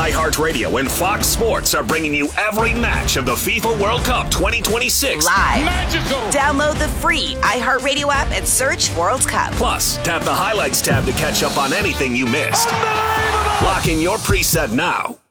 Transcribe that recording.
iHeartRadio and Fox Sports are bringing you every match of the FIFA World Cup 2026 live. Magical. Download the free iHeartRadio app and search World Cup. Plus, tap the highlights tab to catch up on anything you missed. Lock in your preset now